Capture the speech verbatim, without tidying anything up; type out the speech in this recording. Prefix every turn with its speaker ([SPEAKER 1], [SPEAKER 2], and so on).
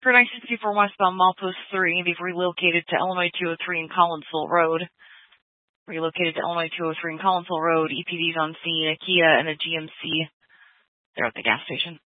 [SPEAKER 1] For nine sixty-four westbound Milepost three, they've relocated to Illinois two oh three and Collinsville Road. Relocated to Illinois two oh three and Collinsville Road. E P Ds on scene, a Kia and a G M C. They're at the gas station.